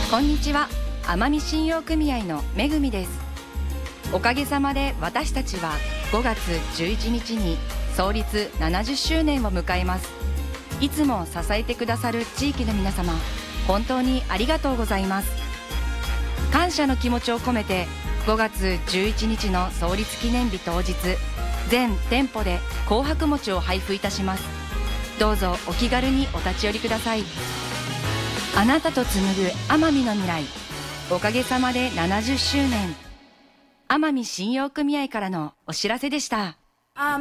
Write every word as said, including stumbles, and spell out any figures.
こんにちは、奄美信用組合のめぐみです。おかげさまで私たちはごがつじゅういちにちに創立ななじゅっしゅうねんを迎えます。いつも支えてくださる地域の皆様、本当にありがとうございます。感謝の気持ちを込めてごがつじゅういちにちの創立記念日当日、全店舗で紅白餅を配布いたします。どうぞお気軽にお立ち寄りください。あなたと紡ぐ奄美の未来、おかげさまでななじゅっしゅうねん、奄美信用組合からのお知らせでした。